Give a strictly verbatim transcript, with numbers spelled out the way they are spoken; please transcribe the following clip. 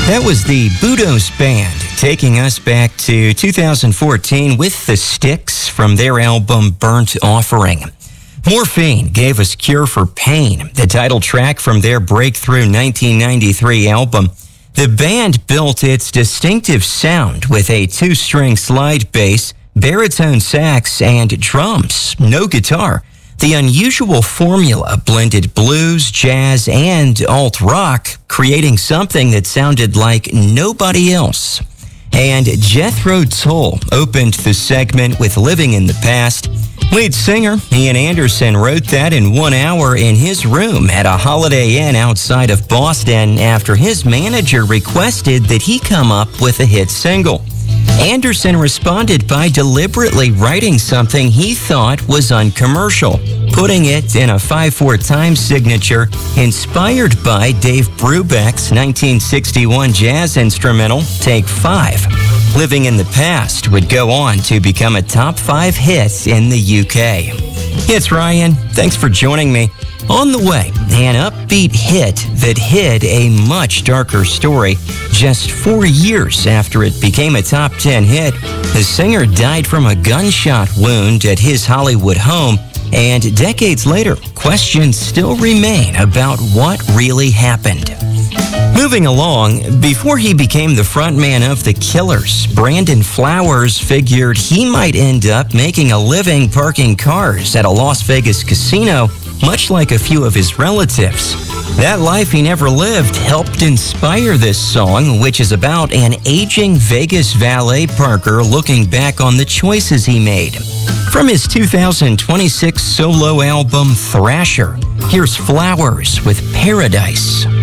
That was the Budos Band, taking us back to two thousand fourteen with The Styx from their album Burnt Offering. Morphine gave us Cure for Pain, the title track from their breakthrough nineteen ninety-three album. The band built its distinctive sound with a two-string slide bass, baritone sax, and drums, no guitar. The unusual formula blended blues, jazz, and alt-rock, creating something that sounded like nobody else. And Jethro Tull opened the segment with Living in the Past. Lead singer Ian Anderson wrote that in one hour in his room at a Holiday Inn outside of Boston after his manager requested that he come up with a hit single. Anderson responded by deliberately writing something he thought was uncommercial, putting it in a five four time signature inspired by Dave Brubeck's nineteen sixty-one jazz instrumental, Take Five. Living in the Past would go on to become a top five hit in the U K. It's Ryan. Thanks for joining me. On the way, an upbeat hit that hid a much darker story. Just four years after it became a top ten hit, the singer died from a gunshot wound at his Hollywood home, and decades later, questions still remain about what really happened. Moving along, before he became the frontman of The Killers, Brandon Flowers figured he might end up making a living parking cars at a Las Vegas casino, much like a few of his relatives. That life he never lived helped inspire this song, which is about an aging Vegas valet parker looking back on the choices he made. From his two thousand twenty-six solo album, Thrasher, here's Flowers with Paradise.